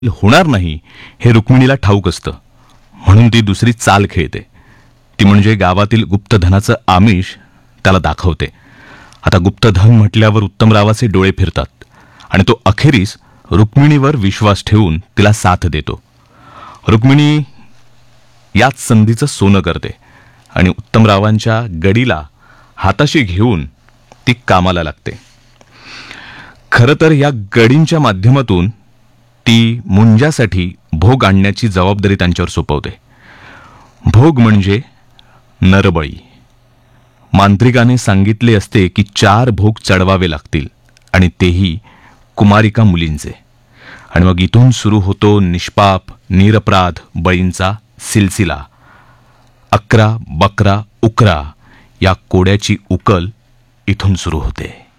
होणार नाही हे रुक्मिणीला ठाऊक असतं, म्हणून ती दुसरी चाल खेळते. ती म्हणजे गावातील गुप्तधनाचं आमिष त्याला दाखवते. आता गुप्तधन म्हटल्यावर उत्तमरावाचे डोळे फिरतात आणि तो अखेरीस रुक्मिणीवर विश्वास ठेवून तिला साथ देतो. रुक्मिणी याच संधीचं सोनं करते आणि उत्तमरावांच्या गडीला हाताशी घेऊन ती कामाला लागते. खरं तर या गडींच्या माध्यमातून ती मुंजासाठी भोग आणण्याची जबाबदारी त्यांच्यावर सोपवते. भोग म्हणजे नरबळी. मांत्रिकाने सांगितले असते की 4 भोग चढवावे लागतील आणि तेही कुमारिका मुलींचे. आणि मग इथून सुरू होतो निष्पाप निरपराध बळींचा सिलसिला. 11 बकरा उकरा या कोड्याची उकल इथून सुरू होते.